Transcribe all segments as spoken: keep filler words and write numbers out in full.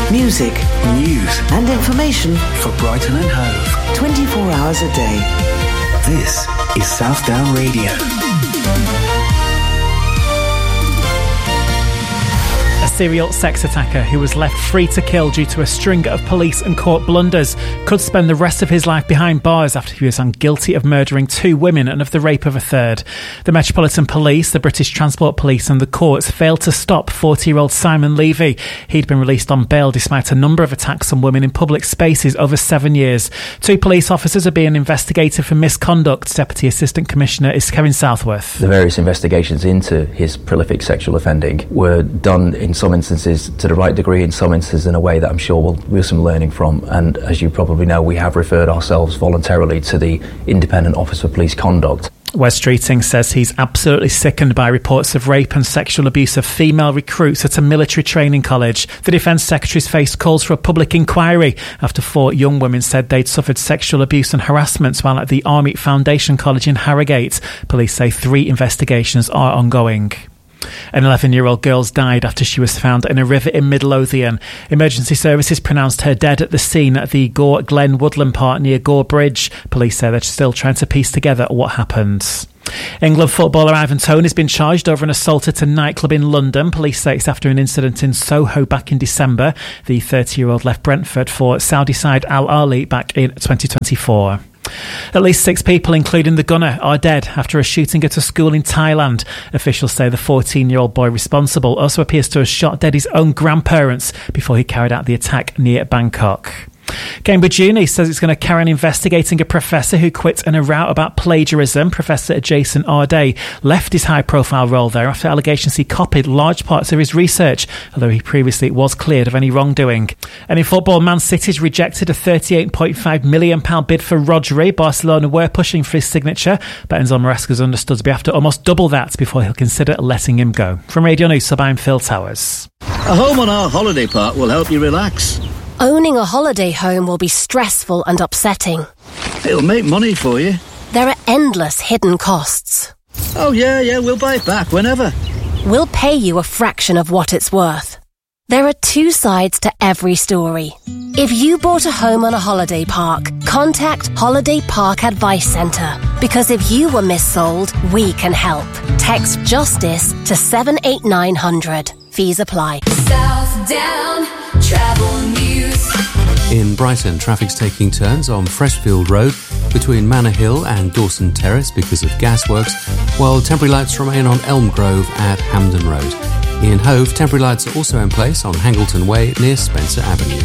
Music, news and information for Brighton and Hove. twenty-four hours a day. This is Southdown Radio. A serial sex attacker who was left free to kill due to a string of police and court blunders could spend the rest of his life behind bars after he was found guilty of murdering two women and of the rape of a third. The Metropolitan Police, the British Transport Police and the courts failed to stop forty-year-old Simon Levy. He'd been released on bail despite a number of attacks on women in public spaces over seven years. Two police officers are being investigated for misconduct. Deputy Assistant Commissioner is Kevin Southworth. The various investigations into his prolific sexual offending were done in some instances to the right degree, in some instances in a way that I'm sure we'll have some learning from. And as you probably know, we have referred ourselves voluntarily to the Independent Office for Police Conduct. Wes Streeting says he's absolutely sickened by reports of rape and sexual abuse of female recruits at a military training college. The Defence Secretary's faced calls for a public inquiry after four young women said they'd suffered sexual abuse and harassment while at the Army Foundation College in Harrogate. Police say three investigations are ongoing. An eleven-year-old girl's died after she was found in a river in Midlothian. Emergency services pronounced her dead at the scene at the Gore Glen Woodland Park near Gore Bridge. Police say they're still trying to piece together what happened. England footballer Ivan Toney has been charged over an assault at a nightclub in London. Police say it's after an incident in Soho back in December. The thirty-year-old left Brentford for Saudi side Al Ahly back in twenty twenty-four. At least six people, including the gunner, are dead after a shooting at a school in Thailand. Officials say the fourteen-year-old boy responsible also appears to have shot dead his own grandparents before he carried out the attack near Bangkok. Cambridge Uni says it's going to carry on investigating a professor who quit in a row about plagiarism. Professor Jason Arday left his high-profile role there after allegations he copied large parts of his research, although he previously was cleared of any wrongdoing. And in football, Man City's rejected a thirty-eight point five million pounds bid for Rodri. Barcelona were pushing for his signature, but Enzo Maresca is understood to be after almost double that before he'll consider letting him go. From Radio News, Sub, I'm Phil Towers. A home on our holiday park will help you relax. Owning a holiday home will be stressful and upsetting. It'll make money for you. There are endless hidden costs. Oh, yeah, yeah, we'll buy it back whenever. We'll pay you a fraction of what it's worth. There are two sides to every story. If you bought a home on a holiday park, contact Holiday Park Advice Centre. Because if you were missold, we can help. Text JUSTICE to seven eight nine hundred. Fees apply. Southdown Travel News. In Brighton, traffic's taking turns on Freshfield Road between Manor Hill and Dawson Terrace because of gasworks, while temporary lights remain on Elm Grove at Hampden Road. In Hove, temporary lights are also in place on Hangleton Way near Spencer Avenue.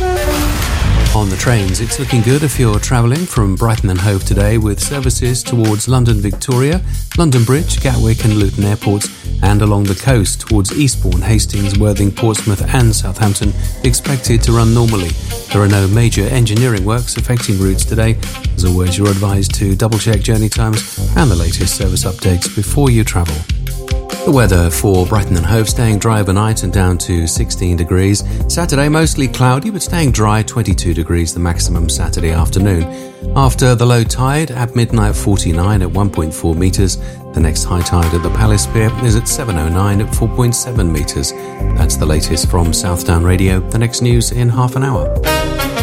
On the trains, it's looking good if you're travelling from Brighton and Hove today, with services towards London Victoria, London Bridge, Gatwick and Luton airports, and along the coast towards Eastbourne, Hastings, Worthing, Portsmouth and Southampton expected to run normally. There are no major engineering works affecting routes today. As always, you're advised to double-check journey times and the latest service updates before you travel. The weather for Brighton and Hove: staying dry overnight and down to sixteen degrees. Saturday mostly cloudy but staying dry, twenty-two degrees the maximum Saturday afternoon. After the low tide at midnight, forty-nine at one point four metres. The next high tide at the Palace Pier is at seven oh nine at four point seven metres. That's the latest from Southdown Radio. The next news in half an hour.